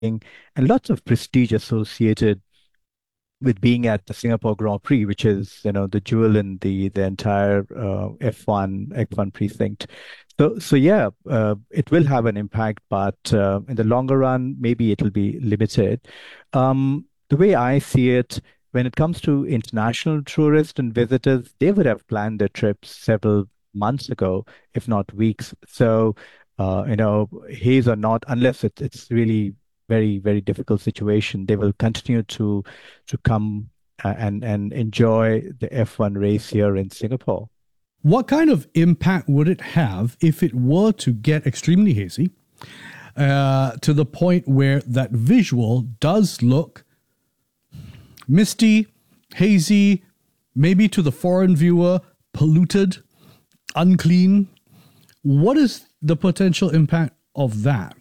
and lots of prestige associated with being at the Singapore Grand Prix, which is, the jewel in the entire F1 precinct. So yeah, it will have an impact, but in the longer run, maybe it'll be limited. The way I see it, when it comes to international tourists and visitors, they would have planned their trips several months ago, if not weeks. So, haze or not, unless it's really very, very difficult situation, they will continue to come and enjoy the F1 race here in Singapore. What kind of impact would it have if it were to get extremely hazy to the point where that visual does look misty, hazy, maybe to the foreign viewer, polluted, unclean? What is the potential impact of that?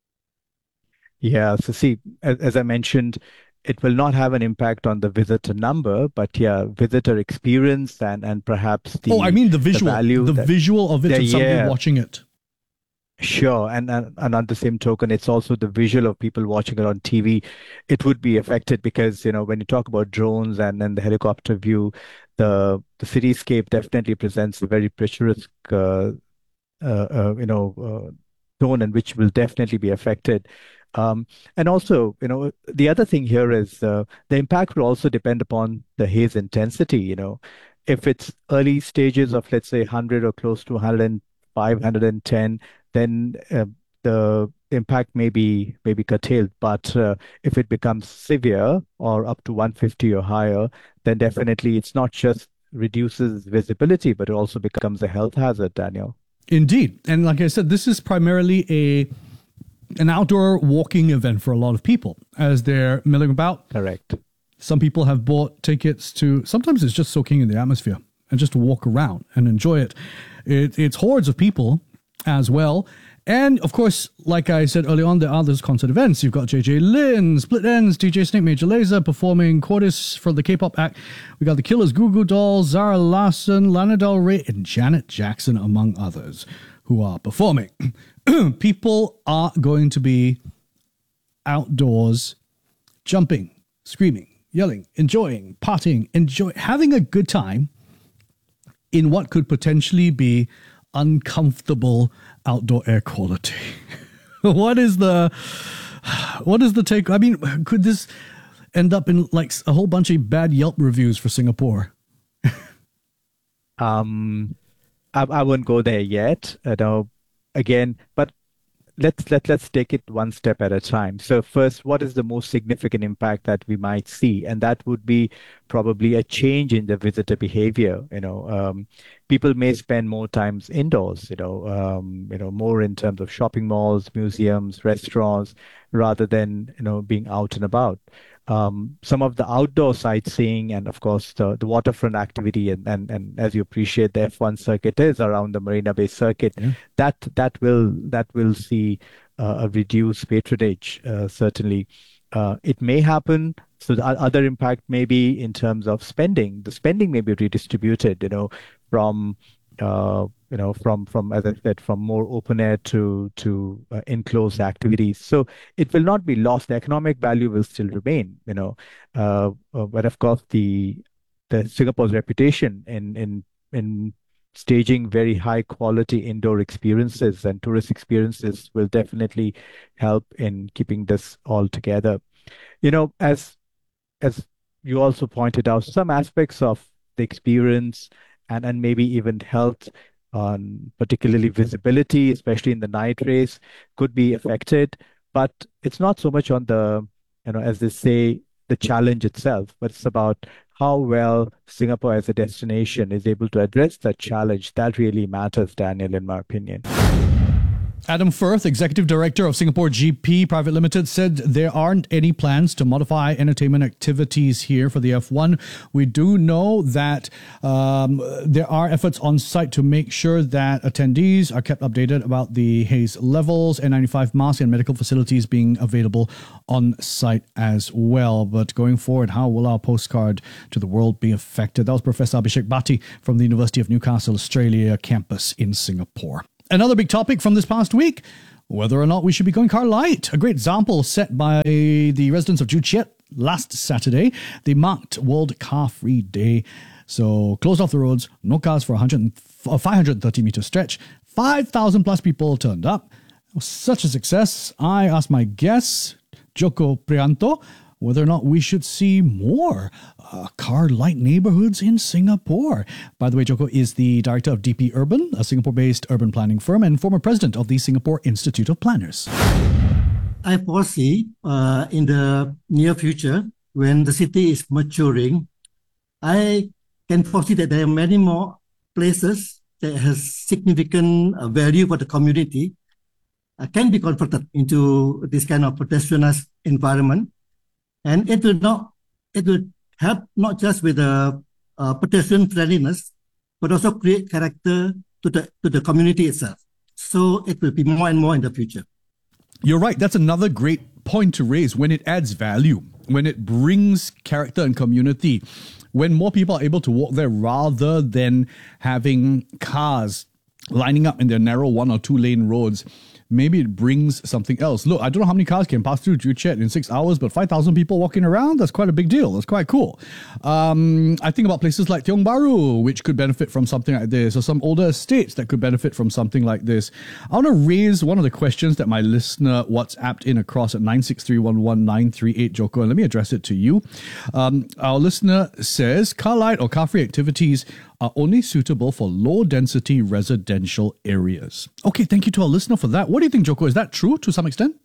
Yeah, so see, as I mentioned, it will not have an impact on the visitor number, but yeah, visitor experience and perhaps Oh, I the mean the value the that visual of it, of somebody yeah, watching it. sure. And on the same token, it's also the visual of people watching it on TV. It would be affected because, when you talk about drones and the helicopter view, the cityscape definitely presents a very picturesque uh, uh, you know, uh, tone and which will definitely be affected. Um, and also, the other thing here is the impact will also depend upon the haze intensity. If it's early stages of, let's say, 100 or close to 105, 110, then the impact may be curtailed. But if it becomes severe or up to 150 or higher, then definitely it's not just reduces visibility, but it also becomes a health hazard, Daniel. Indeed. And like I said, this is primarily an outdoor walking event for a lot of people as they're milling about. Correct. Some people have bought tickets to, sometimes it's just soaking in the atmosphere and just to walk around and enjoy it. It's hordes of people as well. And of course, like I said earlier on, there are those concert events. You've got JJ Lin, Split Ends, DJ Snake, Major Lazer performing Quarters for the K-pop act. We got the Killers, Goo Goo Dolls, Zara Larsson, Lana Del Rey, and Janet Jackson, among others, who are performing. People are going to be outdoors, jumping, screaming, yelling, enjoying, partying, having a good time in what could potentially be uncomfortable outdoor air quality. what is the take? I mean, could this end up in like a whole bunch of bad Yelp reviews for Singapore? Um, I wouldn't go there yet, again, but let's take it one step at a time. So first, what is the most significant impact that we might see? And that would be probably a change in the visitor behavior. People may spend more times indoors, more in terms of shopping malls, museums, restaurants, rather than, being out and about. Some of the outdoor sightseeing and of course the waterfront activity and as you appreciate the F1 circuit is around the Marina Bay circuit, Yeah. that will see a reduced patronage, certainly. It may happen. So the other impact may be in terms of spending. The spending may be redistributed, from from as I said, from more open air to enclosed activities. So it will not be lost. The economic value will still remain, but of course the Singapore's reputation in staging very high quality indoor experiences and tourist experiences will definitely help in keeping this all together. As you also pointed out, some aspects of the experience and maybe even health, on particularly visibility, especially in the night race, could be affected. But it's not so much on as they say, the challenge itself, but it's about how well Singapore as a destination is able to address that challenge. That really matters, Daniel, in my opinion. Adam Firth, Executive Director of Singapore GP Private Limited, said there aren't any plans to modify entertainment activities here for the F1. We do know that there are efforts on site to make sure that attendees are kept updated about the haze levels, N95 masks, and medical facilities being available on site as well. But going forward, how will our postcard to the world be affected? That was Professor Abhishek Bhatti from the University of Newcastle, Australia campus in Singapore. Another big topic from this past week whether or not we should be going car light. A great example set by the residents of Joo Chiat last Saturday. They marked World Car Free Day. So closed off the roads, no cars for a 530 meter stretch. 5,000 plus people turned up. It was such a success. I asked my guest, Joko Prianto, whether or not we should see more car light neighborhoods in Singapore. By the way, Joko is the director of DP Urban, a Singapore-based urban planning firm, and former president of the Singapore Institute of Planners. I foresee in the near future, when the city is maturing, I can foresee that there are many more places that has significant value for the community can be converted into this kind of pedestrianized environment. And it will help not just with the pedestrian friendliness, but also create character to the community itself. So it will be more and more in the future. You're right. That's another great point to raise. When it adds value, when it brings character and community, when more people are able to walk there rather than having cars lining up in their narrow 1 or 2 lane roads, maybe it brings something else. Look, I don't know how many cars can pass through Joo Chiat in 6 hours, but 5,000 people walking around, that's quite a big deal. That's quite cool. I think about places like Tiong Bahru, which could benefit from something like this, or some older estates that could benefit from something like this. I want to raise one of the questions that my listener WhatsApped in across at 96311-938, Joko, and let me address it to you. Our listener says, car light or car-free activities are only suitable for low-density residential areas. Okay, thank you to our listener for that. What do you think, Joko? Is that true to some extent?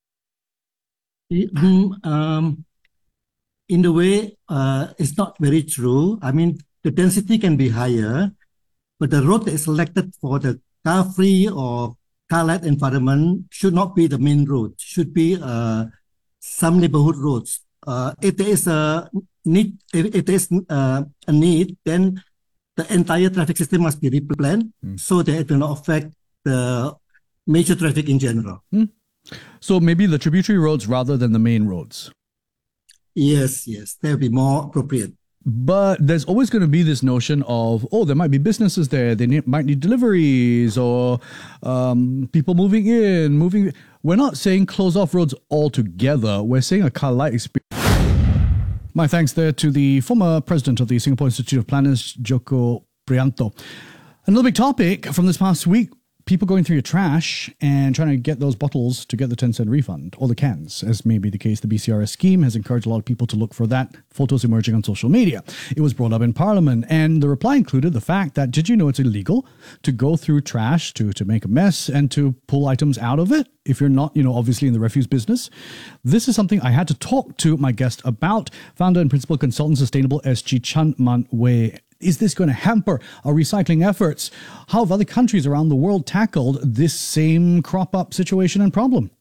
In a way, it's not very true. I mean, the density can be higher, but the road that is selected for the car-free or car-light environment should not be the main road. Should be some neighborhood roads. If there is a need, then the entire traffic system must be replanned so that it will not affect the major traffic in general. So maybe the tributary roads rather than the main roads. Yes, that will be more appropriate. But there's always going to be this notion of, there might be businesses there. They might need deliveries or people moving in. We're not saying close off roads altogether. We're saying a car light experience. My thanks there to the former president of the Singapore Institute of Planners, Joko Prianto. Another big topic from this past week, people going through your trash and trying to get those bottles to get the 10-cent refund, or the cans, as may be the case. The BCRS scheme has encouraged a lot of people to look for that, photos emerging on social media. It was brought up in Parliament, and the reply included the fact that, did you know it's illegal to go through trash to make a mess and to pull items out of it if you're not, obviously in the refuse business? This is something I had to talk to my guest about, founder and principal consultant Sustainable SG Chan Man Wei. Is this going to hamper our recycling efforts? How have other countries around the world tackled this same crop-up situation and problem?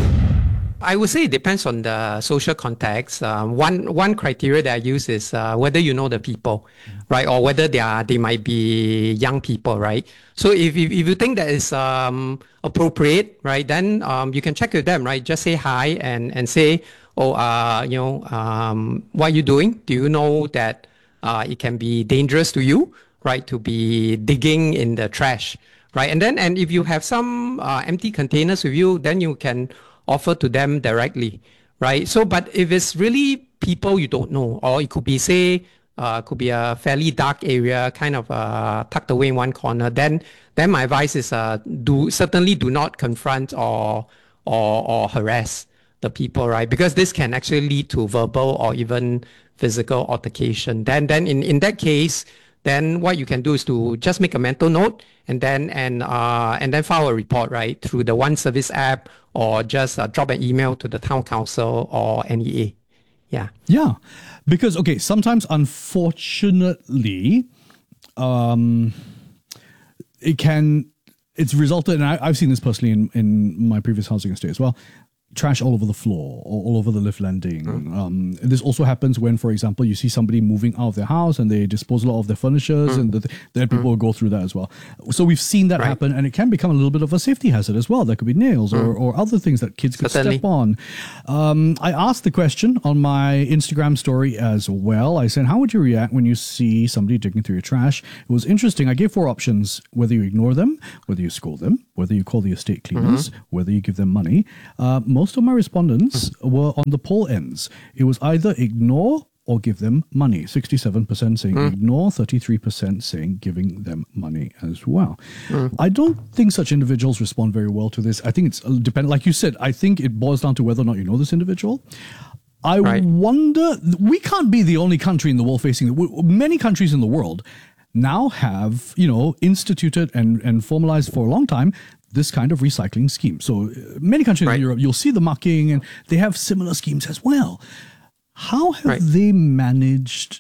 I would say it depends on the social context. One criteria that I use is whether you know the people, right, or whether they might be young people, right. So if you think that is appropriate, right, then you can check with them, right. Just say hi and say, what are you doing? Do you know that it can be dangerous to you, right, to be digging in the trash, right? And if you have some empty containers with you, then you can offer to them directly, right? So, but if it's really people you don't know, or it could be, say, could be a fairly dark area, kind of tucked away in one corner, then my advice is certainly do not confront or harass the people, right? Because this can actually lead to verbal or even physical altercation. Then in that case, then what you can do is to just make a mental note and then file a report, right, through the One Service app, or just drop an email to the town council or NEA. Yeah, because sometimes unfortunately, it's resulted, and I've seen this personally in my previous housing estate as well. trash all over the floor or all over the lift landing. This also happens when, for example, you see somebody moving out of their house and they dispose a lot of their furnitures, and then people will go through that as well. So we've seen that happen, and it can become a little bit of a safety hazard as well. There could be nails or other things that kids could step on. I asked the question on my Instagram story as well. I said, how would you react when you see somebody digging through your trash? It was interesting. I gave 4 options: whether you ignore them, whether you scold them, whether you call the estate cleaners, whether you give them money. Most of my respondents were on the poll ends. It was either ignore or give them money. 67% saying ignore, 33% saying giving them money as well. I don't think such individuals respond very well to this. I think it's dependent. Like you said, I think it boils down to whether or not you know this individual. I wonder, we can't be the only country in the world facing it. Many countries in the world now have, instituted and formalized for a long time this kind of recycling scheme. So many countries in Europe, you'll see the mucking, and they have similar schemes as well. How have they managed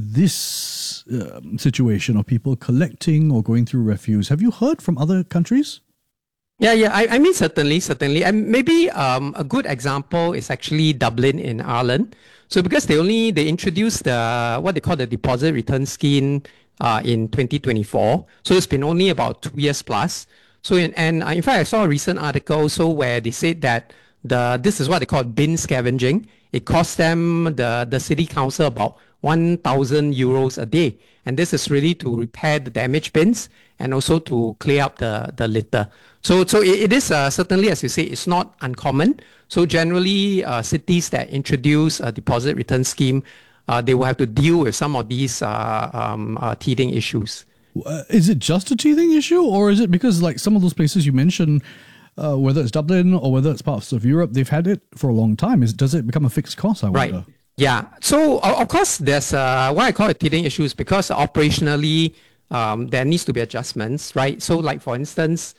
this situation of people collecting or going through refuse? Have you heard from other countries? Yeah. I mean, certainly. And maybe a good example is actually Dublin in Ireland. So because they introduced what they call the deposit return scheme in 2024. So it's been only about 2 years plus. So in fact, I saw a recent article where they said that this is what they call bin scavenging. It costs them, the city council, about 1,000 euros a day. And this is really to repair the damaged bins and also to clear up the litter. So it is certainly, as you say, it's not uncommon. So generally, cities that introduce a deposit return scheme, they will have to deal with some of these teething issues. Is it just a teething issue, or is it because, like, some of those places you mentioned, whether it's Dublin or whether it's parts of Europe, they've had it for a long time? Does it become a fixed cost, I wonder? Right. Yeah. So, of course, there's what I call a teething issue, because operationally there needs to be adjustments, right? So, like, for instance,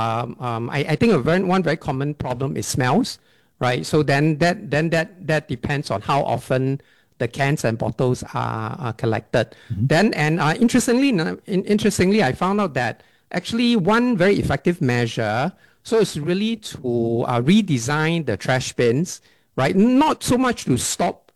I think one very common problem is smells, right? So then that depends on how often the cans and bottles are collected. Then, and interestingly, I found out that actually one very effective measure, so it's really to redesign the trash bins, right? Not so much to stop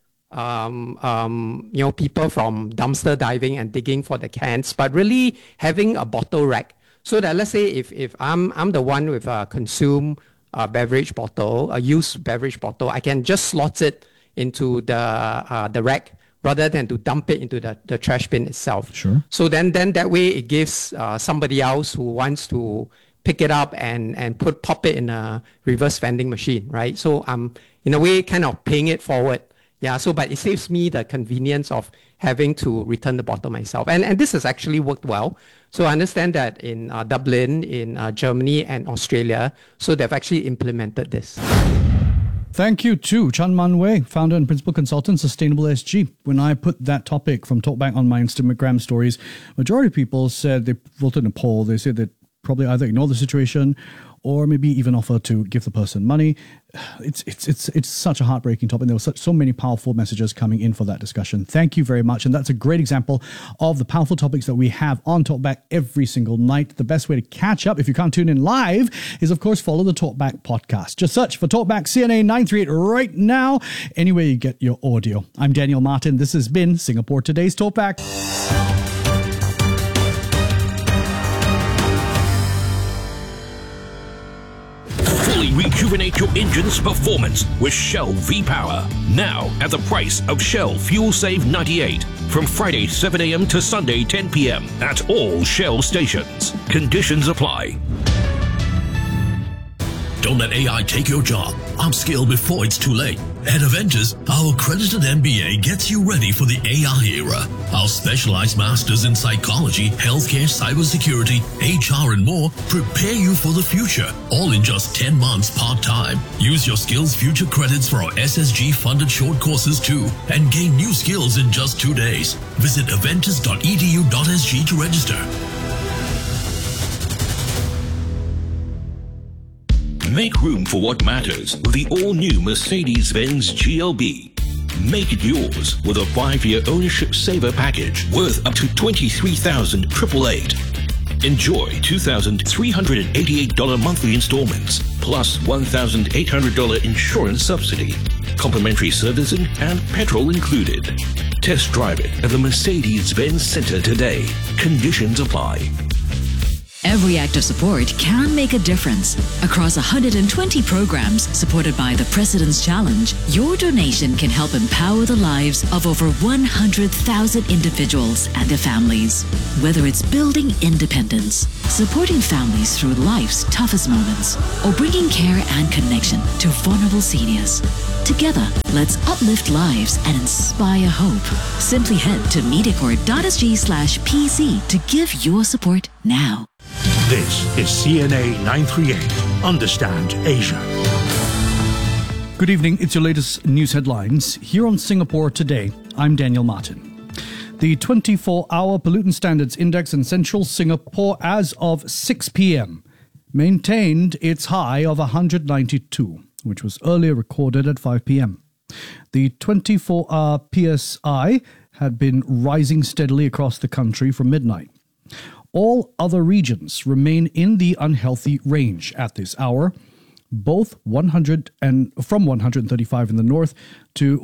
people from dumpster diving and digging for the cans, but really having a bottle rack. So that, let's say if I'm the one with a consumed beverage bottle, a used beverage bottle, I can just slot it into the rack rather than to dump it into the trash bin itself. Sure. So then that way it gives somebody else who wants to pick it up and pop it in a reverse vending machine, right? So I'm in a way kind of paying it forward. Yeah. So, but it saves me the convenience of having to return the bottle myself. And this has actually worked well. So I understand that in Dublin, in Germany and Australia, so they've actually implemented this. Thank you to Chan Man Wei, founder and principal consultant, Sustainable SG. When I put that topic from Talkback on my Instagram stories, majority of people said they voted in a poll. They said that probably either ignore the situation or maybe even offer to give the person money. It's such a heartbreaking topic. There were so many powerful messages coming in for that discussion. Thank you very much. And that's a great example of the powerful topics that we have on Talkback every single night. The best way to catch up, if you can't tune in live, is of course follow the Talkback podcast. Just search for Talkback CNA 938 right now, anywhere you get your audio. I'm Daniel Martin. This has been Singapore Today's Talkback. Rejuvenate your engine's performance with Shell V-Power. Now at the price of Shell Fuel Save 98 from Friday 7 a.m. to Sunday 10 p.m. at all Shell stations. Conditions apply. Don't let AI take your job. Upskill before it's too late. At Aventus, our accredited MBA gets you ready for the AI era. Our specialized masters in psychology, healthcare, cybersecurity, HR, and more prepare you for the future, all in just 10 months part-time. Use your Skills Future credits for our SSG-funded short courses too, and gain new skills in just 2 days. Visit aventus.edu.sg to register. Make room for what matters with the all-new Mercedes-Benz GLB. Make it yours with a 5-year ownership saver package worth up to $23,888. Enjoy $2,388 monthly installments, plus $1,800 insurance subsidy, complimentary servicing, and petrol included. Test drive it at the Mercedes-Benz Center today. Conditions apply. Every act of support can make a difference. Across 120 programs supported by the President's Challenge, your donation can help empower the lives of over 100,000 individuals and their families. Whether it's building independence, supporting families through life's toughest moments, or bringing care and connection to vulnerable seniors. Together, let's uplift lives and inspire hope. Simply head to mediacorp.sg/PC to give your support now. This is CNA 938. Understand Asia. Good evening. It's your latest news headlines here on Singapore Today. I'm Daniel Martin. The 24-hour pollutant standards index in central Singapore as of 6 p.m. maintained its high of 192, which was earlier recorded at 5 p.m. The 24-hour PSI had been rising steadily across the country from midnight. All other regions remain in the unhealthy range at this hour, both from 135 in the north to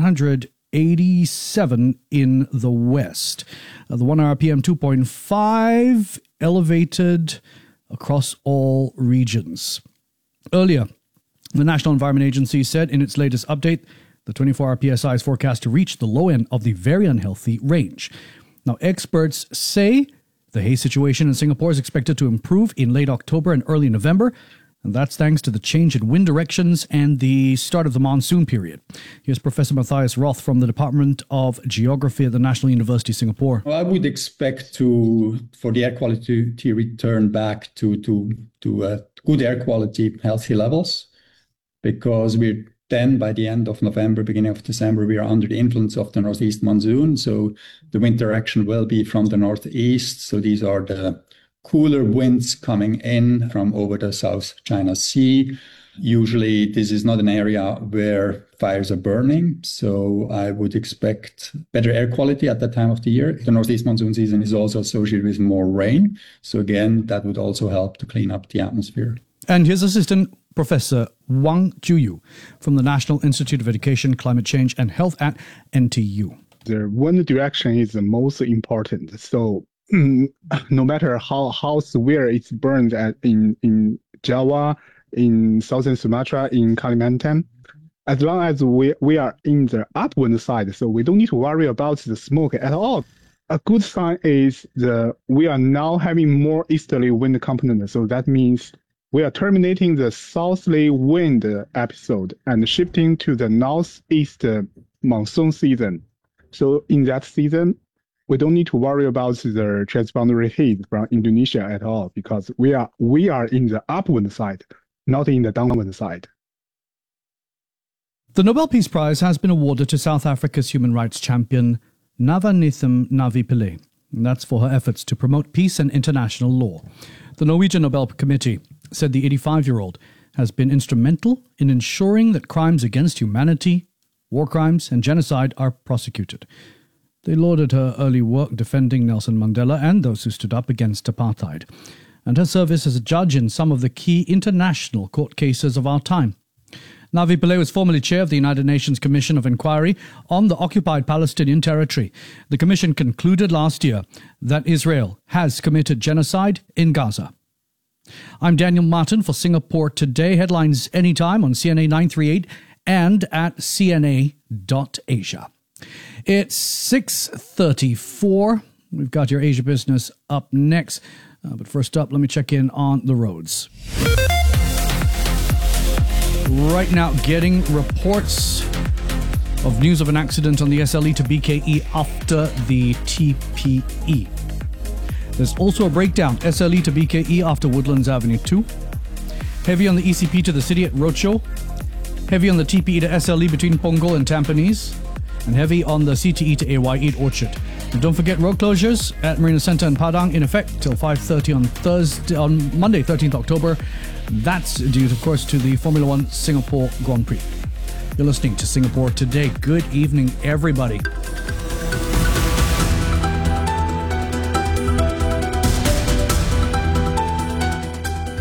187 in the west. The 1-hour PM 2.5 elevated across all regions. Earlier, the National Environment Agency said in its latest update, the 24-hour PSI is forecast to reach the low end of the very unhealthy range. Now, experts say the haze situation in Singapore is expected to improve in late October and early November, and that's thanks to the change in wind directions and the start of the monsoon period. Here's Professor Matthias Roth from the Department of Geography at the National University of Singapore. Well, I would expect for the air quality to return back to good air quality, healthy levels, because we're then by the end of November, beginning of December, we are under the influence of the northeast monsoon. So the wind direction will be from the northeast. So these are the cooler winds coming in from over the South China Sea. Usually this is not an area where fires are burning. So I would expect better air quality at that time of the year. The northeast monsoon season is also associated with more rain. So again, that would also help to clean up the atmosphere. And here's Assistant Professor Wang Juyu from the National Institute of Education, Climate Change and Health at NTU. The wind direction is the most important. So no matter how severe it's burned in Java, in southern Sumatra, in Kalimantan, as long as we are in the upwind side, so we don't need to worry about the smoke at all. A good sign is we are now having more easterly wind component. So that means we are terminating the southerly wind episode and shifting to the northeast monsoon season. So in that season, we don't need to worry about the transboundary haze from Indonesia at all, because we are in the upwind side, not in the downwind side. The Nobel Peace Prize has been awarded to South Africa's human rights champion Navanitham Navi-Pillay. And that's for her efforts to promote peace and international law. The Norwegian Nobel Committee said the 85-year-old has been instrumental in ensuring that crimes against humanity, war crimes, and genocide are prosecuted. They lauded her early work defending Nelson Mandela and those who stood up against apartheid, and her service as a judge in some of the key international court cases of our time. Navi-Pillay was formerly chair of the United Nations Commission of Inquiry on the occupied Palestinian territory. The commission concluded last year that Israel has committed genocide in Gaza. I'm Daniel Martin for Singapore Today. Headlines anytime on CNA 938 and at cna.asia. It's 6:34. We've got your Asia business up next. But first up, let me check in on the roads. Right now, getting reports of news of an accident on the SLE to BKE after the TPE. There's also a breakdown, SLE to BKE after Woodlands Avenue 2. Heavy on the ECP to the city at Roadshow. Heavy on the TPE to SLE between Punggol and Tampines. And heavy on the CTE to AYE at Orchard. And don't forget road closures at Marina Centre and Padang in effect till 5:30 on Monday, 13th October. That's due, of course, to the Formula One Singapore Grand Prix. You're listening to Singapore Today. Good evening, everybody.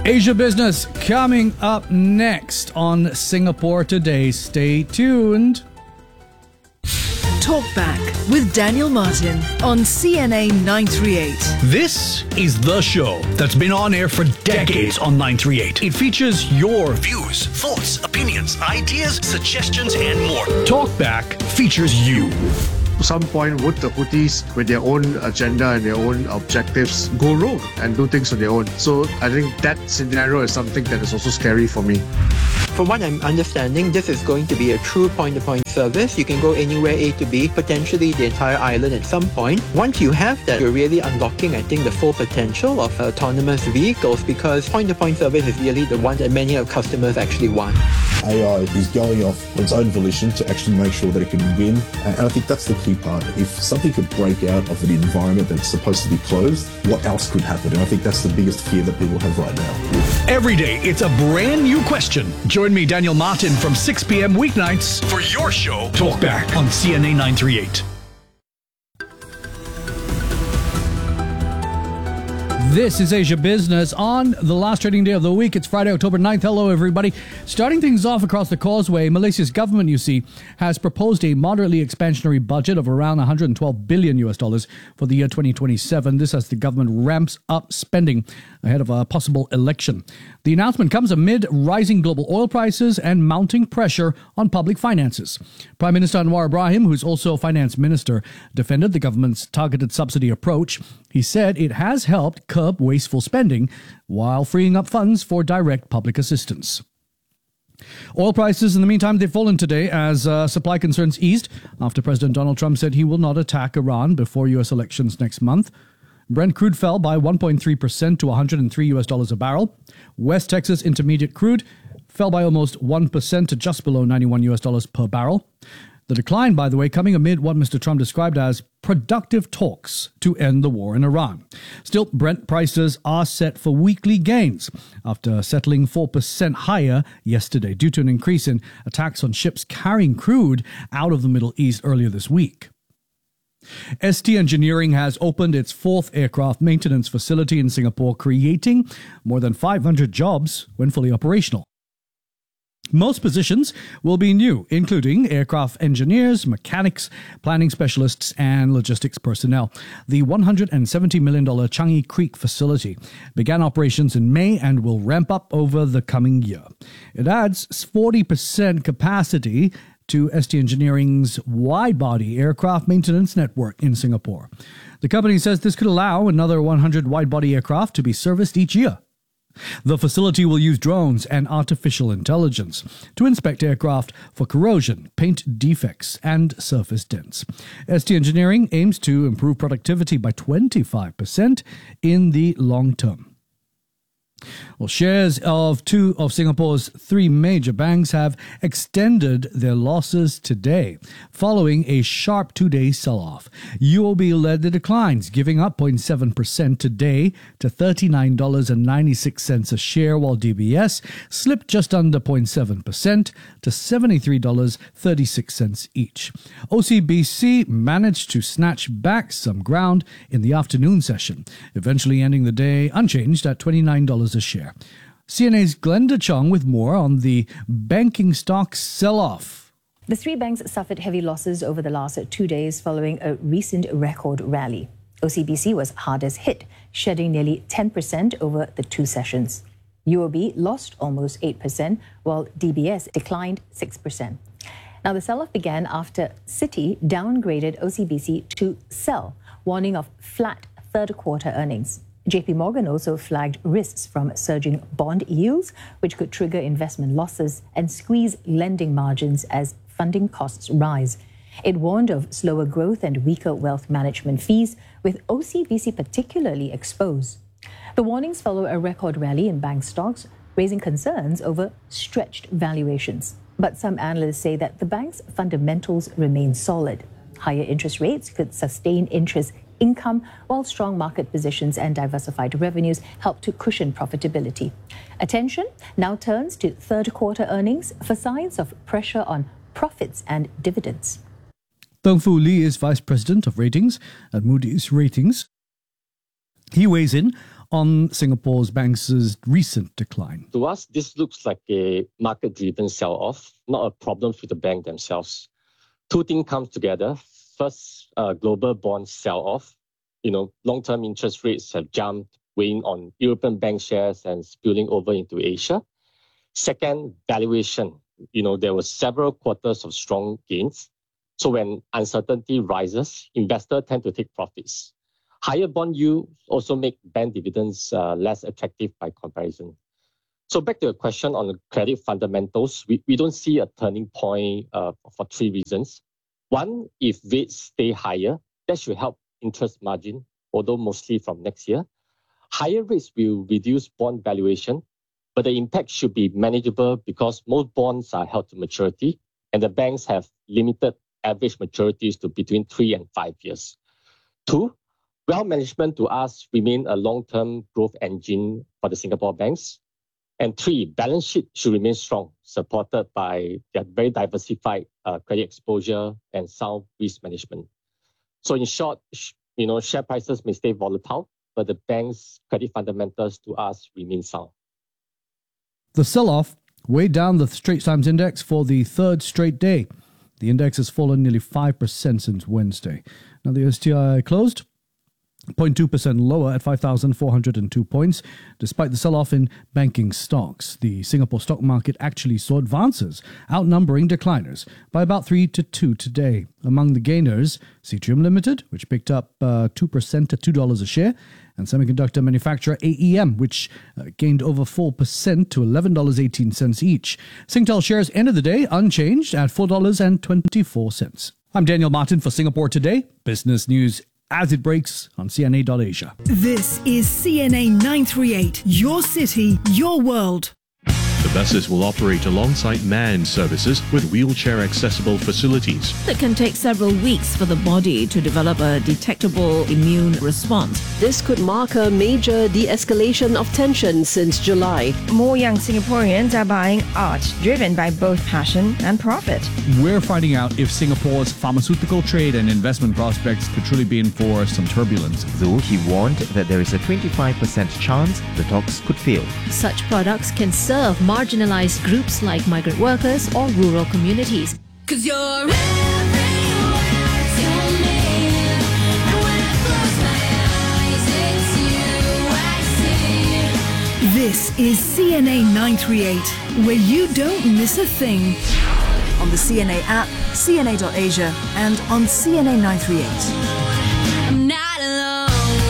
Asia Business coming up next on Singapore Today. Stay tuned. Talk Back with Daniel Martin on CNA 938. This is the show that's been on air for decades on 938. It features your views, thoughts, opinions, ideas, suggestions, and more. Talk Back features you. At some point, would the Houthis, with their own agenda and their own objectives, go rogue and do things on their own? So I think that scenario is something that is also scary for me. From what I'm understanding, this is going to be a true point-to-point service. You can go anywhere A to B, potentially the entire island at some point. Once you have that, you're really unlocking, I think, the full potential of autonomous vehicles, because point-to-point service is really the one that many of customers actually want. AI is going off on its own volition to actually make sure that it can win. And I think that's the key part. If something could break out of the environment that's supposed to be closed, what else could happen? And I think that's the biggest fear that people have right now. Every day, it's a brand new question. Join me, Daniel Martin, from 6 p.m. weeknights for your show, Talk Back on CNA 938. This is Asia Business on the last trading day of the week. It's Friday, October 9th. Hello, everybody. Starting things off across the causeway, Malaysia's government, you see, has proposed a moderately expansionary budget of around $112 billion for the year 2027. This as the government ramps up spending ahead of a possible election. The announcement comes amid rising global oil prices and mounting pressure on public finances. Prime Minister Anwar Ibrahim, who's also finance minister, defended the government's targeted subsidy approach. He said it has helped curb wasteful spending while freeing up funds for direct public assistance. Oil prices, in the meantime, they've fallen today as supply concerns eased after President Donald Trump said he will not attack Iran before U.S. elections next month. Brent crude fell by 1.3% to $103 a barrel. West Texas Intermediate crude fell by almost 1% to just below $91 per barrel. The decline, by the way, coming amid what Mr. Trump described as productive talks to end the war in Iran. Still, Brent prices are set for weekly gains after settling 4% higher yesterday due to an increase in attacks on ships carrying crude out of the Middle East earlier this week. ST Engineering has opened its fourth aircraft maintenance facility in Singapore, creating more than 500 jobs when fully operational. Most positions will be new, including aircraft engineers, mechanics, planning specialists, and logistics personnel. The $170 million Changi Creek facility began operations in May and will ramp up over the coming year. It adds 40% capacity to ST Engineering's wide-body aircraft maintenance network in Singapore. The company says this could allow another 100 wide-body aircraft to be serviced each year. The facility will use drones and artificial intelligence to inspect aircraft for corrosion, paint defects, and surface dents. ST Engineering aims to improve productivity by 25% in the long term. Well, shares of two of Singapore's three major banks have extended their losses today, following a sharp two-day sell-off. UOB led the declines, giving up 0.7% today to $39.96 a share, while DBS slipped just under 0.7% to $73.36 each. OCBC managed to snatch back some ground in the afternoon session, eventually ending the day unchanged at $29 a share. CNA's Glenda Chong with more on the banking stocks sell-off. The three banks suffered heavy losses over the last 2 days following a recent record rally. OCBC was hardest hit, shedding nearly 10% over the two sessions. UOB lost almost 8%, while DBS declined 6%. Now, the sell-off began after Citi downgraded OCBC to sell, warning of flat third-quarter earnings. JP Morgan also flagged risks from surging bond yields, which could trigger investment losses and squeeze lending margins as funding costs rise. It warned of slower growth and weaker wealth management fees, with OCBC particularly exposed. The warnings follow a record rally in bank stocks, raising concerns over stretched valuations. But some analysts say that the bank's fundamentals remain solid. Higher interest rates could sustain interest income, while strong market positions and diversified revenues help to cushion profitability. Attention now turns to third-quarter earnings for signs of pressure on profits and dividends. Tung Fu Lee is Vice President of Ratings at Moody's Ratings. He weighs in on Singapore's banks' recent decline. To us, this looks like a market-driven sell-off, not a problem with the bank themselves. Two things come together. First, global bond sell-off. Long-term interest rates have jumped, weighing on European bank shares and spilling over into Asia. Second, valuation. There were several quarters of strong gains. So when uncertainty rises, investors tend to take profits. Higher bond yields also make bank dividends less attractive by comparison. So back to the question on the credit fundamentals, we don't see a turning point for three reasons. One, if rates stay higher, that should help interest margin, although mostly from next year. Higher rates will reduce bond valuation, but the impact should be manageable because most bonds are held to maturity and the banks have limited average maturities to between 3 and 5 years. Two, wealth management to us remain a long-term growth engine for the Singapore banks. And three, balance sheet should remain strong, supported by their very diversified credit exposure and sound risk management. So in short, share prices may stay volatile, but the bank's credit fundamentals to us remain sound. The sell-off weighed down the Straits Times Index for the third straight day. The index has fallen nearly 5% since Wednesday. Now the STI closed 0.2% lower at 5,402 points. Despite the sell-off in banking stocks, the Singapore stock market actually saw advances, outnumbering decliners by about 3-2 today. Among the gainers, Citrium Limited, which picked up 2% at $2 a share, and semiconductor manufacturer AEM, which gained over 4% to $11.18 each. Singtel shares ended the day unchanged at $4.24. I'm Daniel Martin for Singapore Today, business news as it breaks on CNA.Asia. This is CNA 938, your city, your world. The buses will operate alongside manned services with wheelchair-accessible facilities. It can take several weeks for the body to develop a detectable immune response. This could mark a major de-escalation of tension since July. More young Singaporeans are buying art, driven by both passion and profit. We're finding out if Singapore's pharmaceutical trade and investment prospects could truly be in for some turbulence. Though he warned that there is a 25% chance the talks could fail. Such products can serve marginalized groups like migrant workers or rural communities. 'Cause you're everywhere to me. And when I close my eyes, it's you I see. This is CNA 938, where you don't miss a thing. On the CNA app, CNA.Asia, and on CNA 938. I'm not alone.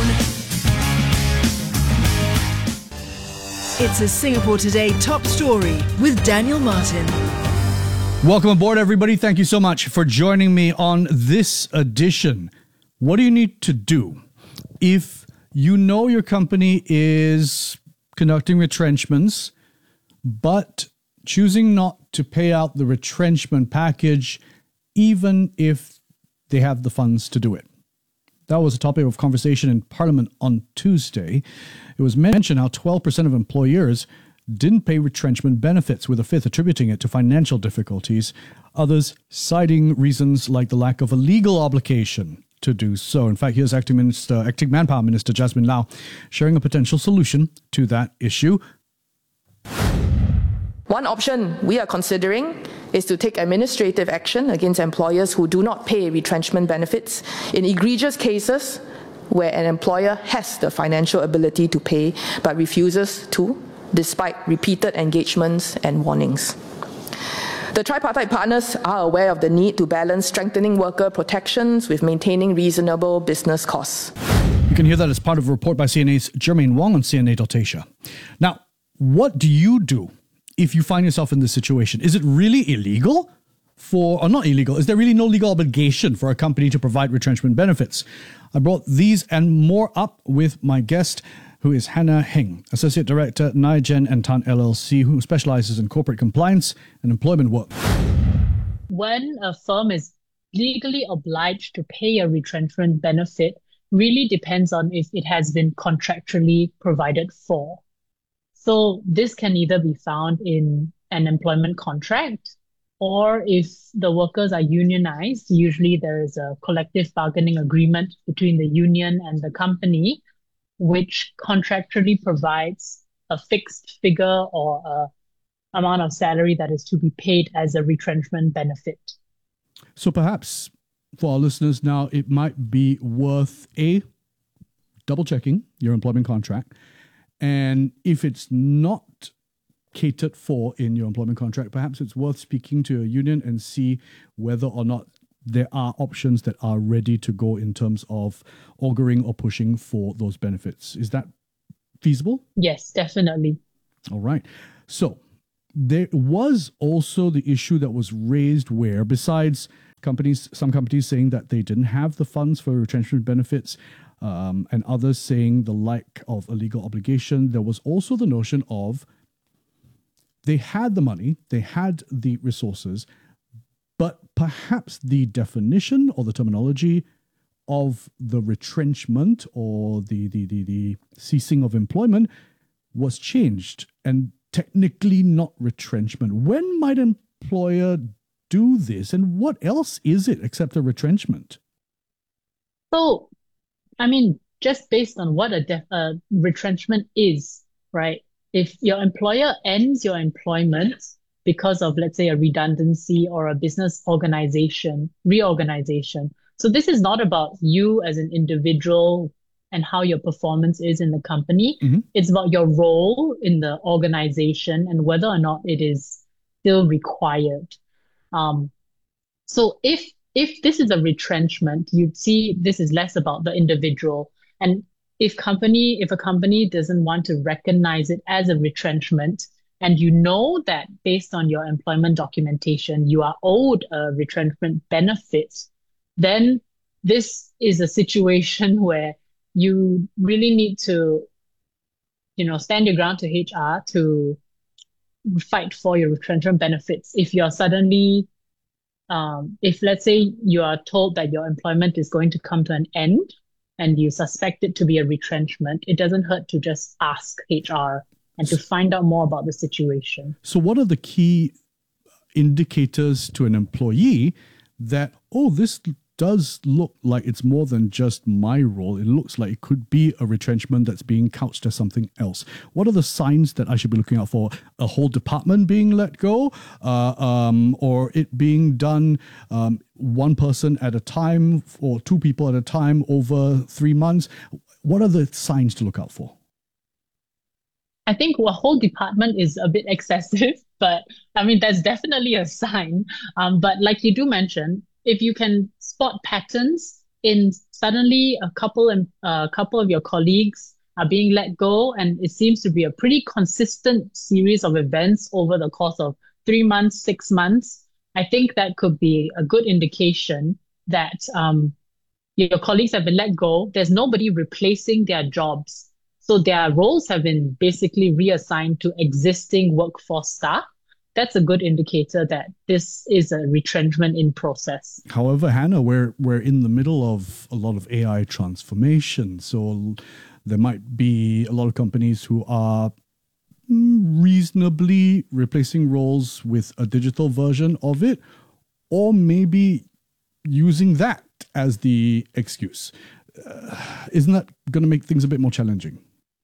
It's a Singapore Today top story with Daniel Martin. Welcome aboard, everybody. Thank you so much for joining me on this edition. What do you need to do if you know your company is conducting retrenchments, but choosing not to pay out the retrenchment package, even if they have the funds to do it? That was a topic of conversation in Parliament on Tuesday. It was mentioned how 12% of employers didn't pay retrenchment benefits, with a fifth attributing it to financial difficulties, others citing reasons like the lack of a legal obligation to do so. In fact, here's Acting Manpower Minister Jasmine Lau sharing a potential solution to that issue. One option we are considering is to take administrative action against employers who do not pay retrenchment benefits in egregious cases where an employer has the financial ability to pay but refuses to, despite repeated engagements and warnings. The tripartite partners are aware of the need to balance strengthening worker protections with maintaining reasonable business costs. You can hear that as part of a report by CNA's Jermaine Wong on CNA.Asia. Now, what do you do if you find yourself in this situation? Is it really illegal or not illegal? Is there really no legal obligation for a company to provide retrenchment benefits? I brought these and more up with my guest, who is Hannah Heng, Associate Director, Naigen and Tan LLC, who specializes in corporate compliance and employment work. When a firm is legally obliged to pay a retrenchment benefit really depends on if it has been contractually provided for. So this can either be found in an employment contract, or if the workers are unionized, usually there is a collective bargaining agreement between the union and the company which contractually provides a fixed figure or a amount of salary that is to be paid as a retrenchment benefit. So perhaps for our listeners now, it might be worth double checking your employment contract. And if it's not catered for in your employment contract, perhaps it's worth speaking to a union and see whether or not there are options that are ready to go in terms of auguring or pushing for those benefits. Is that feasible? Yes, definitely. All right. So there was also the issue that was raised where, besides some companies saying that they didn't have the funds for retrenchment benefits, and others saying the lack of a legal obligation, there was also the notion of they had the money, they had the resources, but perhaps the definition or the terminology of the retrenchment or the ceasing of employment was changed and technically not retrenchment. When might an employer do this, and what else is it except a retrenchment? So, I mean, just based on what a retrenchment is, right? If your employer ends your employment because of, let's say, a redundancy or a business reorganization. So this is not about you as an individual and how your performance is in the company. Mm-hmm. It's about your role in the organization and whether or not it is still required. So if this is a retrenchment, you'd see this is less about the individual. And if a company doesn't want to recognize it as a retrenchment, and you know that based on your employment documentation, you are owed a retrenchment benefit, then this is a situation where you really need to, stand your ground to HR to fight for your retrenchment benefits. If you're suddenly, if let's say you are told that your employment is going to come to an end and you suspect it to be a retrenchment, it doesn't hurt to just ask HR and to find out more about the situation. So what are the key indicators to an employee that, this does look like it's more than just my role. It looks like it could be a retrenchment that's being couched as something else. What are the signs that I should be looking out for? A whole department being let go, or it being done one person at a time or two people at a time over 3 months? What are the signs to look out for? I think a whole department is a bit excessive, but I mean, that's definitely a sign. But like you do mention, if you can spot patterns in suddenly a couple of your colleagues are being let go, and it seems to be a pretty consistent series of events over the course of 3 months, 6 months, I think that could be a good indication that your colleagues have been let go. There's nobody replacing their jobs. So their roles have been basically reassigned to existing workforce staff. That's a good indicator that this is a retrenchment in process. However, Hannah, we're in the middle of a lot of AI transformation. So there might be a lot of companies who are reasonably replacing roles with a digital version of it, or maybe using that as the excuse. Isn't that going to make things a bit more challenging?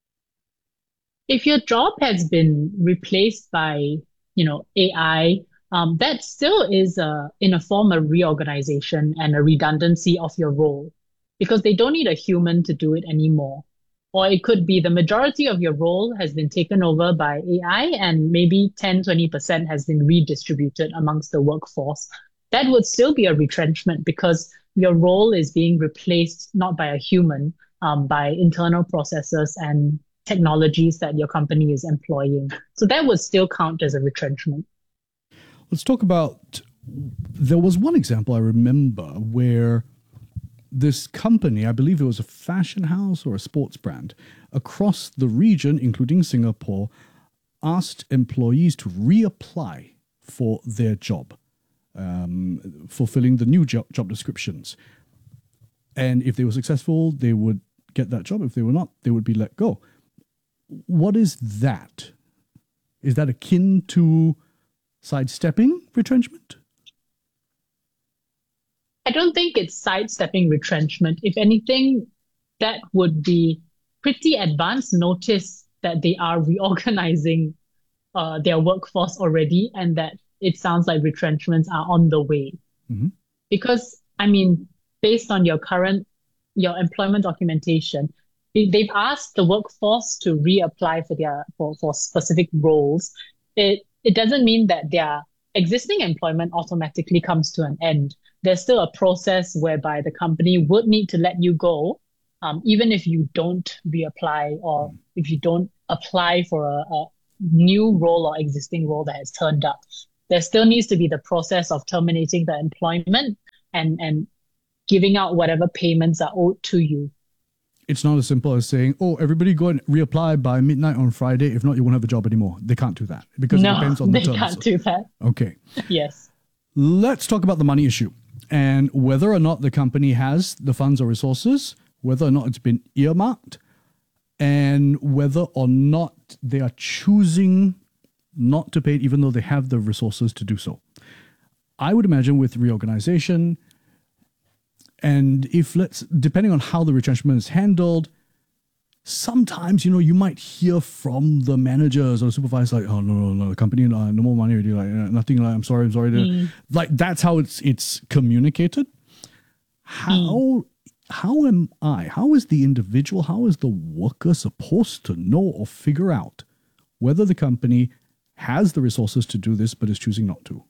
If your job has been replaced by AI, that still is in a form of reorganization and a redundancy of your role, because they don't need a human to do it anymore. Or it could be the majority of your role has been taken over by AI and maybe 10-20% has been redistributed amongst the workforce. That would still be a retrenchment because your role is being replaced not by a human, by internal processes and technologies that your company is employing. So that would still count as a retrenchment. Let's talk about, there was one example I remember where this company, I believe it was a fashion house or a sports brand, across the region, including Singapore, asked employees to reapply for their job, fulfilling the new job descriptions. And if they were successful, they would get that job. If they were not, they would be let go. What is that? Is that akin to sidestepping retrenchment? I don't think it's sidestepping retrenchment. If anything, that would be pretty advanced notice that they are reorganizing their workforce already, and that it sounds like retrenchments are on the way. Mhm. Because, I mean, based on your employment documentation, they've asked the workforce to reapply for specific roles. It doesn't mean that their existing employment automatically comes to an end. There's still a process whereby the company would need to let you go, even if you don't reapply or if you don't apply for a new role or existing role that has turned up. There still needs to be the process of terminating the employment and giving out whatever payments are owed to you. It's not as simple as saying, oh, everybody go and reapply by midnight on Friday. If not, you won't have a job anymore. They can't do that because it depends on the they terms. can't do that. Okay. Yes. Let's talk about the money issue and whether or not the company has the funds or resources, whether or not it's been earmarked, and whether or not they are choosing not to pay it even though they have the resources to do so. I would imagine with reorganization, and depending on how the retrenchment is handled, sometimes, you might hear from the managers or the supervisors like, oh, no, the company, no more money already, like, nothing, like, I'm sorry. Like, that's how it's communicated. How is the individual, how is the worker supposed to know or figure out whether the company has the resources to do this but is choosing not to?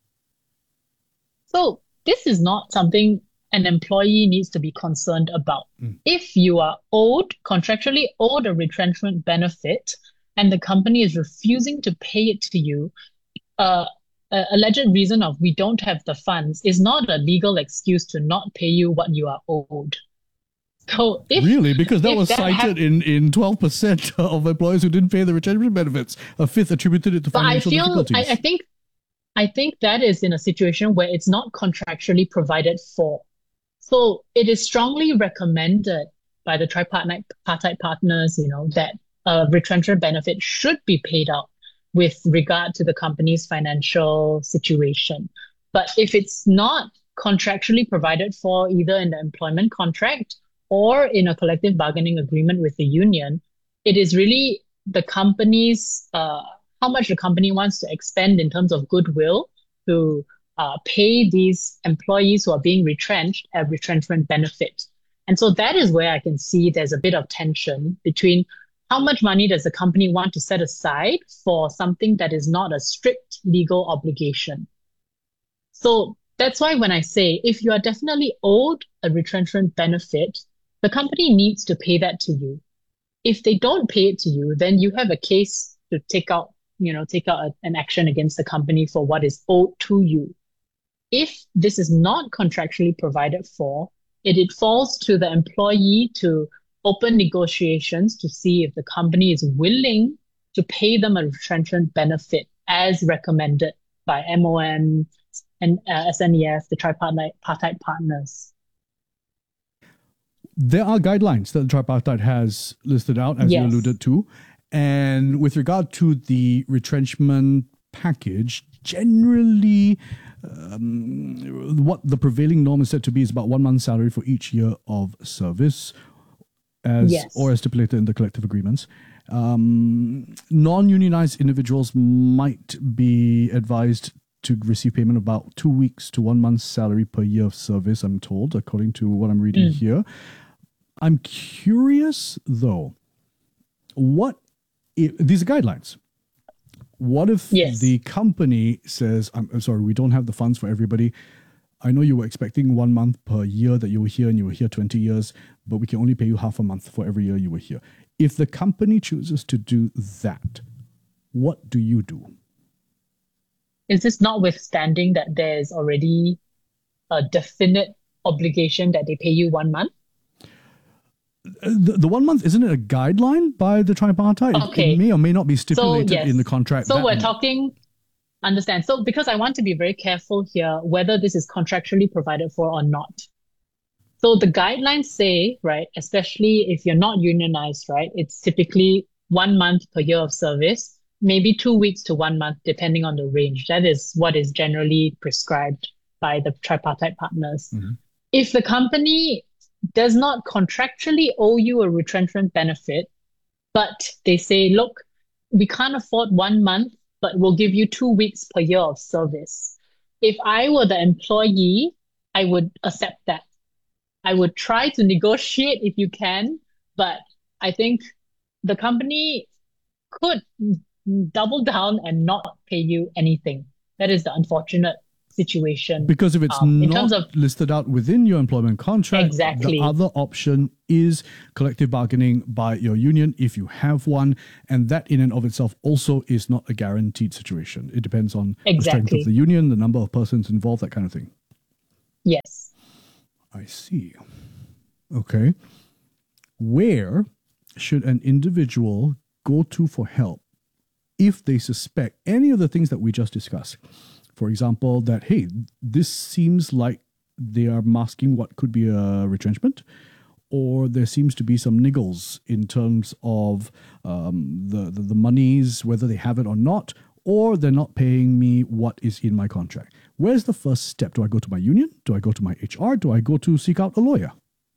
So this is not something an employee needs to be concerned about. If you are contractually owed a retrenchment benefit and the company is refusing to pay it to you, alleged reason of we don't have the funds is not a legal excuse to not pay you what you are owed. So really? Because that was cited in 12% of employees who didn't pay the retrenchment benefits. A fifth attributed it to financial difficulties. I think that is in a situation where it's not contractually provided for. So it is strongly recommended by the tripartite partners, that a retrenchment benefit should be paid out with regard to the company's financial situation. But if it's not contractually provided for either in the employment contract or in a collective bargaining agreement with the union, it is really the company's, how much the company wants to expend in terms of goodwill to pay these employees who are being retrenched a retrenchment benefit. And so that is where I can see there's a bit of tension between how much money does the company want to set aside for something that is not a strict legal obligation. So that's why when I say if you are definitely owed a retrenchment benefit, the company needs to pay that to you. If they don't pay it to you, then you have a case to take out an action against the company for what is owed to you. If this is not contractually provided for, it falls to the employee to open negotiations to see if the company is willing to pay them a retrenchment benefit as recommended by MOM and SNEF, the tripartite partners. There are guidelines that the tripartite has listed out, as you alluded to. And with regard to the retrenchment package, generally, what the prevailing norm is said to be is about 1 month's salary for each year of service, or as stipulated in the collective agreements. Non-unionized individuals might be advised to receive payment about 2 weeks to 1 month's salary per year of service, I'm told, according to what I'm reading here. I'm curious, though, these are guidelines. What if the company says, I'm sorry, we don't have the funds for everybody. I know you were expecting 1 month per year that you were here and you were here 20 years, but we can only pay you half a month for every year you were here. If the company chooses to do that, what do you do? Is this notwithstanding that there's already a definite obligation that they pay you 1 month? The 1 month, isn't it a guideline by the tripartite? Okay. It may or may not be stipulated in the contract. So we're talking, understand. So because I want to be very careful here, whether this is contractually provided for or not. So the guidelines say, right, especially if you're not unionized, right, it's typically 1 month per year of service, maybe 2 weeks to 1 month, depending on the range. That is what is generally prescribed by the tripartite partners. If the company does not contractually owe you a retrenchment benefit, but they say, look, we can't afford 1 month, but we'll give you 2 weeks per year of service. If I were the employee, I would accept that. I would try to negotiate if you can, but I think the company could double down and not pay you anything. That is the unfortunate situation. Because if it's in not terms of listed out within your employment contract, Exactly. the other option is collective bargaining by your union if you have one. And that in and of itself also is not a guaranteed situation. It depends on the strength Exactly. of the union, the number of persons involved, that kind of thing. Yes. I see. Okay. Where should an individual go to for help if they suspect any of the things that we just discussed? For example, that, hey, this seems like they are masking what could be a retrenchment, or there seems to be some niggles in terms of the monies, whether they have it or not, or they're not paying me what is in my contract. Where's the first step? Do I go to my union? Do I go to my HR? Do I go to seek out a lawyer?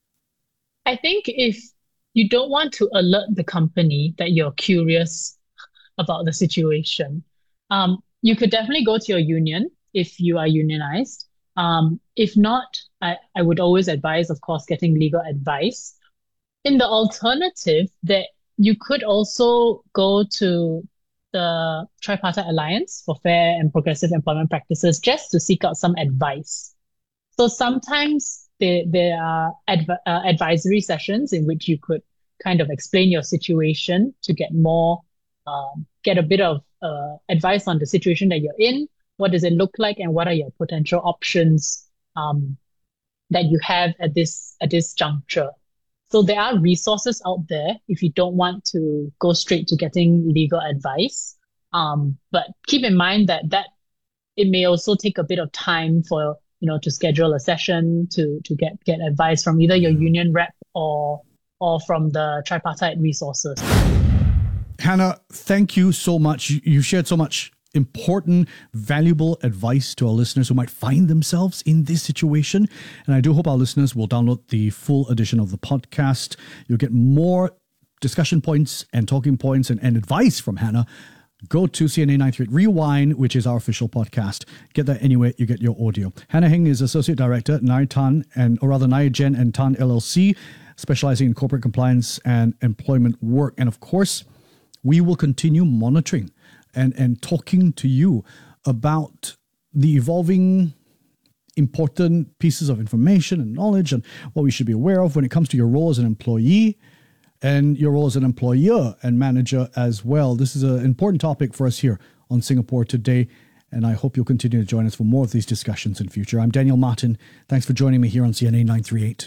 I think if you don't want to alert the company that you're curious about the situation, you could definitely go to your union if you are unionized. If not, I would always advise, of course, getting legal advice. In the alternative, that you could also go to the Tripartite Alliance for Fair and Progressive Employment Practices just to seek out some advice. So sometimes there are advisory sessions in which you could kind of explain your situation to get more, get a bit of advice on the situation that you're in. What does it look like, and what are your potential options that you have at this juncture? So there are resources out there if you don't want to go straight to getting legal advice. But keep in mind that it may also take a bit of time for, to schedule a session to get advice from either your union rep or from the tripartite resources. Hannah, thank you so much. You shared so much important, valuable advice to our listeners who might find themselves in this situation. And I do hope our listeners will download the full edition of the podcast. You'll get more discussion points and talking points and advice from Hannah. Go to CNA 938 Rewind, which is our official podcast. Get that anywhere you get your audio. Hannah Heng is Associate Director, Nye Tan, Nye Jen and Tan LLC, specializing in corporate compliance and employment work. And of course, we will continue monitoring and talking to you about the evolving important pieces of information and knowledge and what we should be aware of when it comes to your role as an employee and your role as an employer and manager as well. This is an important topic for us here on Singapore Today, and I hope you'll continue to join us for more of these discussions in future. I'm Daniel Martin. Thanks for joining me here on CNA 938.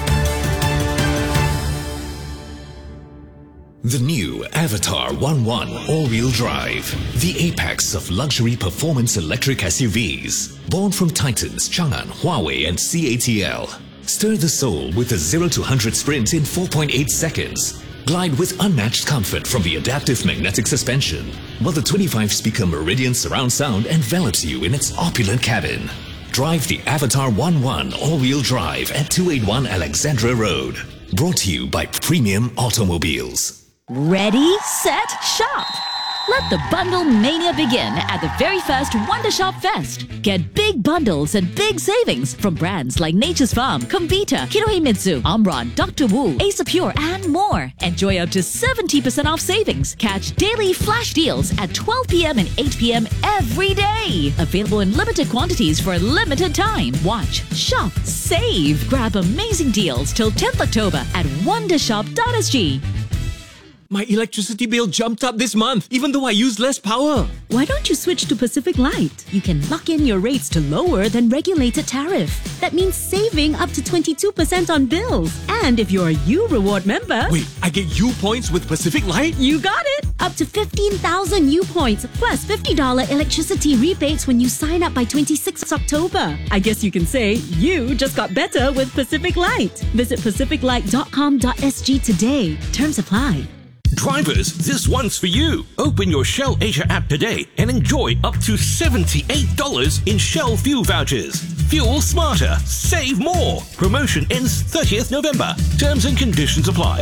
The new Avatar 1.1 all-wheel drive, the apex of luxury performance electric SUVs. Born from Titans, Chang'an, Huawei and CATL. Stir the soul with a 0 to 100 sprint in 4.8 seconds. Glide with unmatched comfort from the adaptive magnetic suspension, while the 25-speaker Meridian surround sound envelops you in its opulent cabin. Drive the Avatar 1.1 all-wheel drive at 281 Alexandra Road. Brought to you by Premium Automobiles. Ready, set, shop! Let the bundle mania begin at the very first Wonder Shop Fest. Get big bundles and big savings from brands like Nature's Farm, Kombita, Kinohimitsu, Omron, Dr. Wu, Ace Pure, and more. Enjoy up to 70% off savings. Catch daily flash deals at 12 p.m. and 8 p.m. every day. Available in limited quantities for a limited time. Watch, shop, save. Grab amazing deals till 10th October at wondershop.sg. My electricity bill jumped up this month, even though I use less power. Why don't you switch to Pacific Light? You can lock in your rates to lower than regulated tariff. That means saving up to 22% on bills. And if you're a U Reward member... Wait, I get U points with Pacific Light? You got it! Up to 15,000 U points, plus $50 electricity rebates when you sign up by 26 October. I guess you can say you just got better with Pacific Light. Visit pacificlight.com.sg today. Terms apply. Drivers, this one's for you. Open your Shell Asia app today and enjoy up to $78 in Shell fuel vouchers. Fuel smarter. Save more. Promotion ends 30th November. Terms and conditions apply.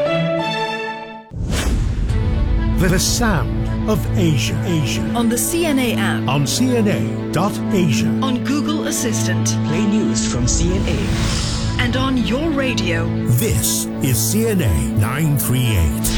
The sound of Asia. On the CNA app. On CNA.Asia. On Google Assistant. Play news from CNA. And on your radio. This is CNA 938.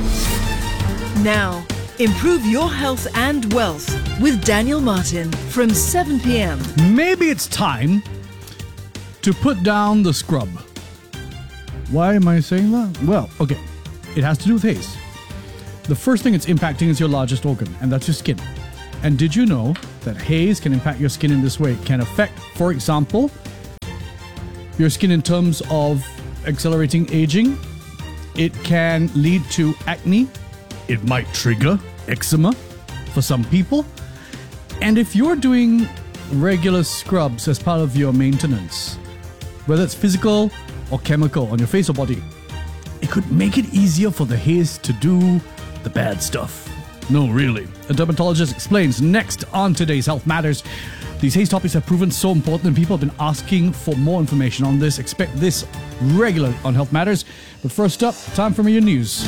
Now, improve your health and wealth with Daniel Martin from 7 p.m. Maybe it's time to put down the scrub. Why am I saying that? Well, okay, it has to do with haze. The first thing it's impacting is your largest organ, and that's your skin. And did you know that haze can impact your skin in this way? It can affect, for example, your skin in terms of accelerating aging. It can lead to acne. It might trigger eczema for some people. And if you're doing regular scrubs as part of your maintenance, whether it's physical or chemical on your face or body, it could make it easier for the haze to do the bad stuff. No, really. A dermatologist explains next on today's Health Matters. These haze topics have proven so important and people have been asking for more information on this. Expect this regularly on Health Matters. But first up, time for your news.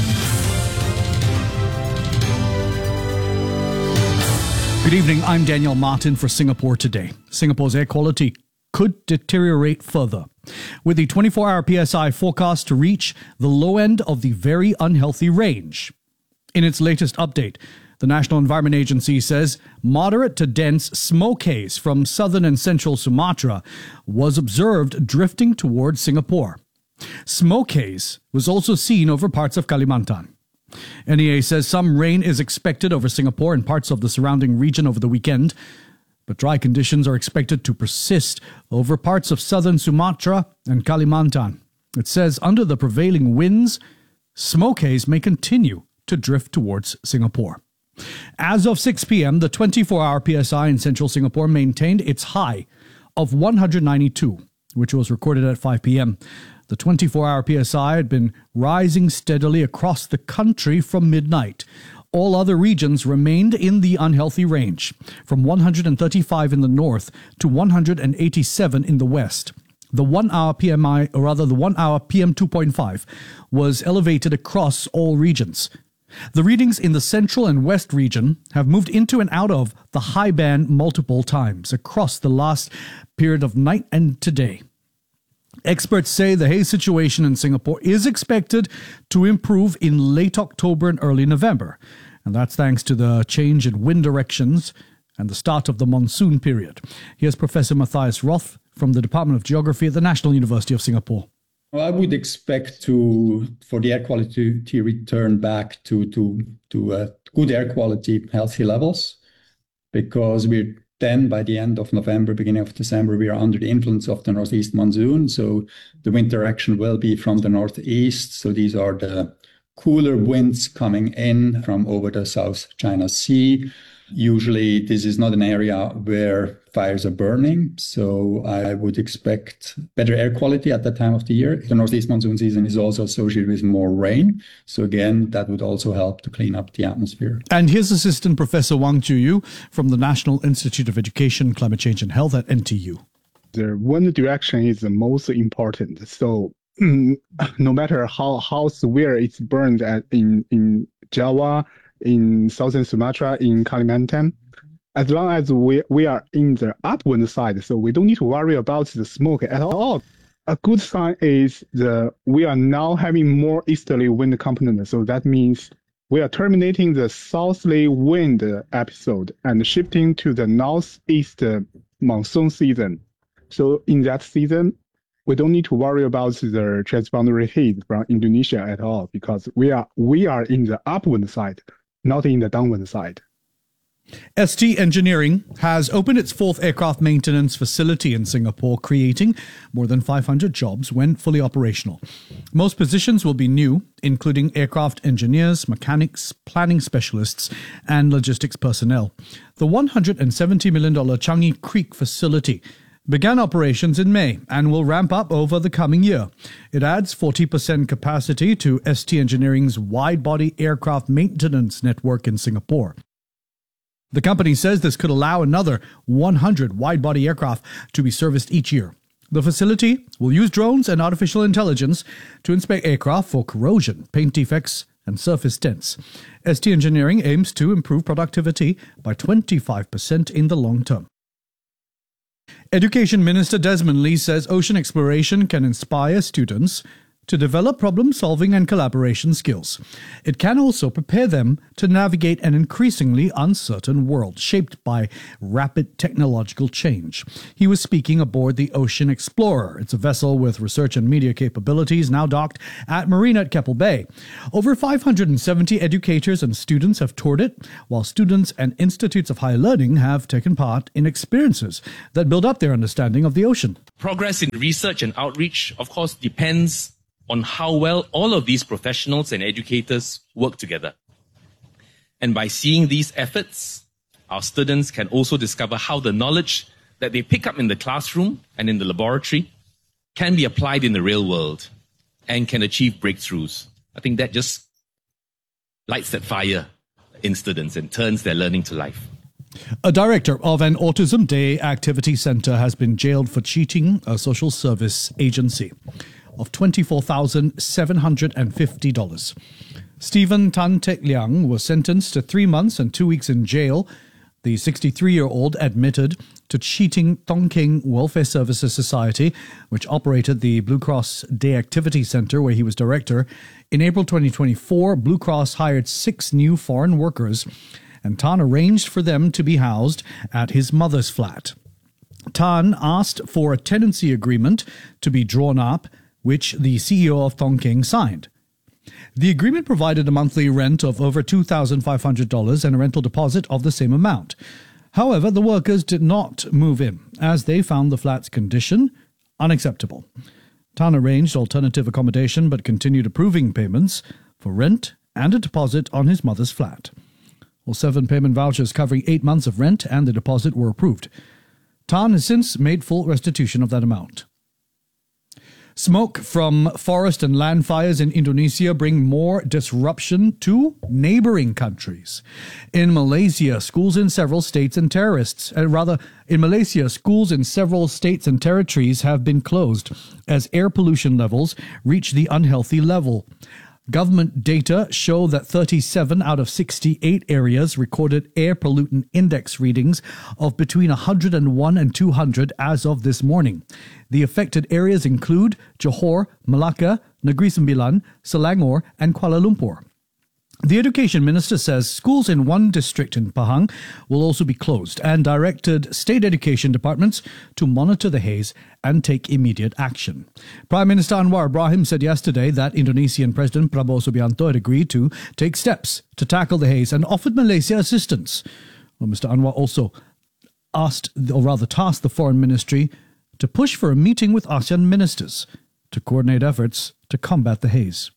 Good evening, I'm Daniel Martin for Singapore Today. Singapore's air quality could deteriorate further, with the 24-hour PSI forecast to reach the low end of the very unhealthy range. In its latest update, the National Environment Agency says moderate to dense smoke haze from southern and central Sumatra was observed drifting towards Singapore. Smoke haze was also seen over parts of Kalimantan. NEA says some rain is expected over Singapore and parts of the surrounding region over the weekend, but dry conditions are expected to persist over parts of southern Sumatra and Kalimantan. It says under the prevailing winds, smoke haze may continue to drift towards Singapore. As of 6 p.m., the 24-hour PSI in central Singapore maintained its high of 192, which was recorded at 5 p.m. The 24-hour PSI had been rising steadily across the country from midnight. All other regions remained in the unhealthy range, from 135 in the north to 187 in the west. The 1-hour PMI, or rather the 1-hour PM2.5, was elevated across all regions. The readings in the central and west region have moved into and out of the high band multiple times across the last period of night and today. Experts say the haze situation in Singapore is expected to improve in late October and early November, and that's thanks to the change in wind directions and the start of the monsoon period. Here's Professor Matthias Roth from the Department of Geography at the National University of Singapore. Well, I would expect for the air quality to return back to good air quality, healthy levels, because we're then by the end of November, beginning of December, we are under the influence of the northeast monsoon. So the wind direction will be from the northeast. So these are the cooler winds coming in from over the South China Sea. Usually this is not an area where fires are burning, so I would expect better air quality at that time of the year. The northeast monsoon season is also associated with more rain, so again, that would also help to clean up the atmosphere. And here's Assistant Professor Wang Chiu from the National Institute of Education, Climate Change and Health at NTU. The wind direction is the most important, so no matter how severe it's burned in Java, in southern Sumatra, in Kalimantan, as long as we are in the upwind side, so we don't need to worry about the smoke at all. A good sign is we are now having more easterly wind component, so that means we are terminating the southerly wind episode and shifting to the northeast monsoon season. So in that season, we don't need to worry about the transboundary heat from Indonesia at all, because we are in the upwind side, not in the downwind side. ST Engineering has opened its 4th aircraft maintenance facility in Singapore, creating more than 500 jobs when fully operational. Most positions will be new, including aircraft engineers, mechanics, planning specialists, and logistics personnel. The $170 million Changi Creek facility began operations in May and will ramp up over the coming year. It adds 40% capacity to ST Engineering's wide-body aircraft maintenance network in Singapore. The company says this could allow another 100 wide-body aircraft to be serviced each year. The facility will use drones and artificial intelligence to inspect aircraft for corrosion, paint defects, and surface dents. ST Engineering aims to improve productivity by 25% in the long term. Education Minister Desmond Lee says ocean exploration can inspire students to develop problem-solving and collaboration skills. It can also prepare them to navigate an increasingly uncertain world shaped by rapid technological change. He was speaking aboard the Ocean Explorer. It's a vessel with research and media capabilities now docked at Marina at Keppel Bay. Over 570 educators and students have toured it, while students and institutes of higher learning have taken part in experiences that build up their understanding of the ocean. Progress in research and outreach, of course, depends on how well all of these professionals and educators work together. And by seeing these efforts, our students can also discover how the knowledge that they pick up in the classroom and in the laboratory can be applied in the real world and can achieve breakthroughs. I think that just lights that fire in students and turns their learning to life. A director of an Autism Day activity centre has been jailed for cheating a social service agency of $24,750. Stephen Tan Teck Liang was sentenced to 3 months and 2 weeks in jail. The 63-year-old admitted to cheating Tongking Welfare Services Society, which operated the Blue Cross Day Activity Centre where he was director. In April 2024, Blue Cross hired 6 new foreign workers, and Tan arranged for them to be housed at his mother's flat. Tan asked for a tenancy agreement to be drawn up, which the CEO of Tongking signed. The agreement provided a monthly rent of over $2,500 and a rental deposit of the same amount. However, the workers did not move in, as they found the flat's condition unacceptable. Tan arranged alternative accommodation but continued approving payments for rent and a deposit on his mother's flat. All 7 payment vouchers covering 8 months of rent and the deposit were approved. Tan has since made full restitution of that amount. Smoke from forest and land fires in Indonesia bring more disruption to neighboring countries. In Malaysia, schools in several states and territories have been closed as air pollution levels reach the unhealthy level. Government data show that 37 out of 68 areas recorded air pollutant index readings of between 101 and 200 as of this morning. The affected areas include Johor, Malacca, Negeri Sembilan, Selangor, and Kuala Lumpur. The Education Minister says schools in one district in Pahang will also be closed and directed state education departments to monitor the haze and take immediate action. Prime Minister Anwar Ibrahim said yesterday that Indonesian President Prabowo Subianto had agreed to take steps to tackle the haze and offered Malaysia assistance. Well, Mr. Anwar also tasked the Foreign Ministry to push for a meeting with ASEAN ministers to coordinate efforts to combat the haze.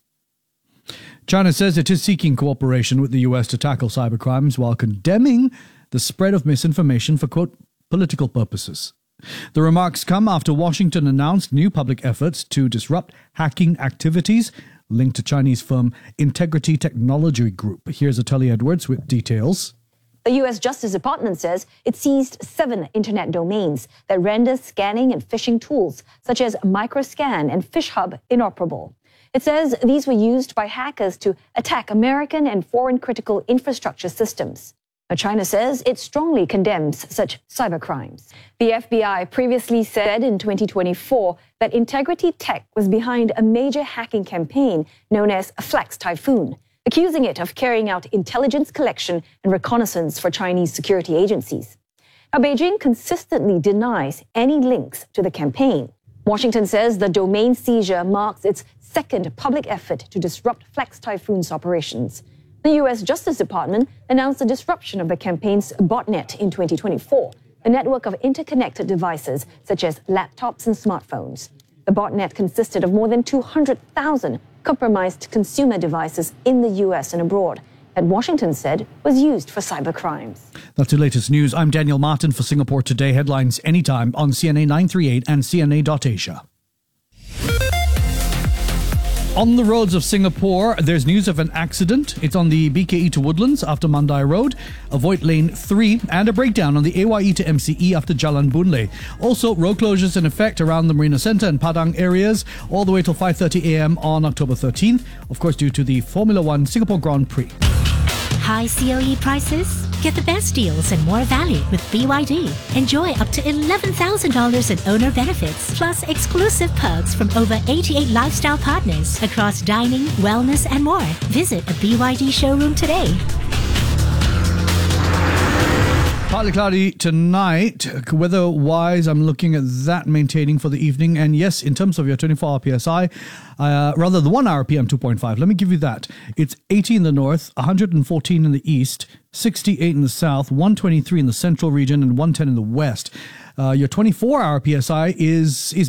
China says it is seeking cooperation with the US to tackle cybercrimes while condemning the spread of misinformation for, quote, political purposes. The remarks come after Washington announced new public efforts to disrupt hacking activities linked to Chinese firm Integrity Technology Group. Here's Atali Edwards with details. The U.S. Justice Department says it seized 7 internet domains that render scanning and phishing tools such as Microscan and FishHub inoperable. It says these were used by hackers to attack American and foreign critical infrastructure systems. Now, China says it strongly condemns such cybercrimes. The FBI previously said in 2024 that Integrity Tech was behind a major hacking campaign known as Flax Typhoon, accusing it of carrying out intelligence collection and reconnaissance for Chinese security agencies. Now, Beijing consistently denies any links to the campaign. Washington says the domain seizure marks its second public effort to disrupt Flax Typhoon's operations. The U.S. Justice Department announced the disruption of the campaign's botnet in 2024, a network of interconnected devices such as laptops and smartphones. The botnet consisted of more than 200,000 compromised consumer devices in the U.S. and abroad that Washington said was used for cybercrimes. That's the latest news. I'm Daniel Martin for Singapore Today. Headlines anytime on CNA 938 and CNA.Asia. On the roads of Singapore, there's news of an accident. It's on the BKE to Woodlands after Mandai Road. Avoid lane 3 and a breakdown on the AYE to MCE after Jalan Boon Lay. Also, road closures in effect around the Marina Centre and Padang areas all the way till 5:30 a.m. on October 13th. Of course, due to the Formula One Singapore Grand Prix. High COE prices? Get the best deals and more value with BYD. Enjoy up to $11,000 in owner benefits, plus exclusive perks from over 88 lifestyle partners across dining, wellness, and more. Visit a BYD showroom today. Partly cloudy tonight. Weather-wise, I'm looking at that maintaining for the evening. And yes, in terms of your 24-hour PSI, rather the 1-hour PM 2.5, let me give you that. It's 80 in the north, 114 in the east, 68 in the south, 123 in the central region, and 110 in the west. Your 24-hour PSI is